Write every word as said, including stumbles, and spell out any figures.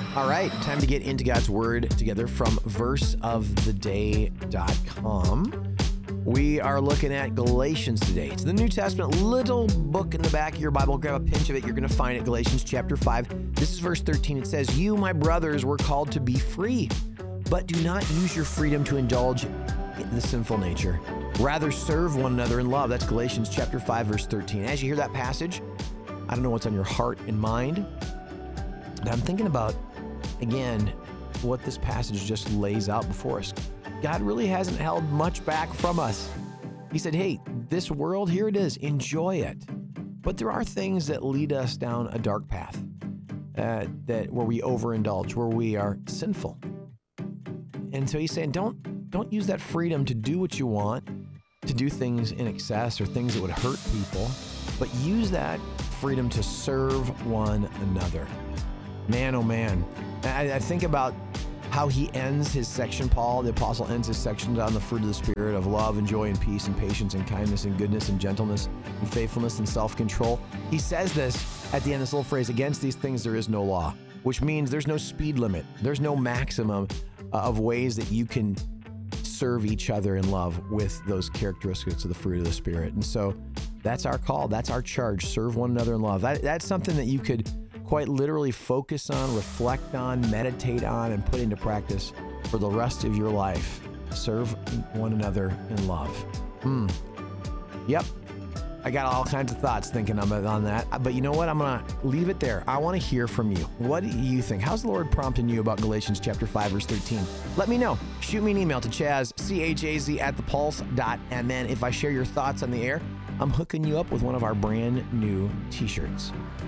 All right, time to get into God's Word together from verse of the day dot com. We are looking at Galatians today. It's the New Testament, little book in the back of your Bible. Grab a pinch of it. You're going to find it, Galatians chapter five. This is verse thirteen. It says, "You, my brothers, were called to be free, but do not use your freedom to indulge in the sinful nature. Rather, serve one another in love." That's Galatians chapter five, verse thirteen. As you hear that passage, I don't know what's on your heart and mind, but I'm thinking about, again, what this passage just lays out before us. God really hasn't held much back from us. He said, hey, this world, here it is, enjoy it. But there are things that lead us down a dark path, uh, that where we overindulge, where we are sinful. And so he's saying, don't, don't use that freedom to do what you want, to do things in excess or things that would hurt people, but use that freedom to serve one another. Man, oh man. I, I think about how he ends his section, Paul, the apostle ends his section on the fruit of the Spirit of love and joy and peace and patience and kindness and goodness and gentleness and faithfulness and self-control. He says this at the end, this little phrase, "Against these things there is no law," which means there's no speed limit. There's no maximum uh, of ways that you can serve each other in love with those characteristics of the fruit of the Spirit. And so that's our call. That's our charge. Serve one another in love. That, that's something that you could quite literally focus on, reflect on, meditate on, and put into practice for the rest of your life. Serve one another in love. Hmm. Yep. I got all kinds of thoughts thinking on that, but you know what? I'm going to leave it there. I want to hear from you. What do you think? How's the Lord prompting you about Galatians chapter five, verse thirteen? Let me know. Shoot me an email to Chaz, C H A Z at the pulse dot M N. If I share your thoughts on the air, I'm hooking you up with one of our brand new t-shirts.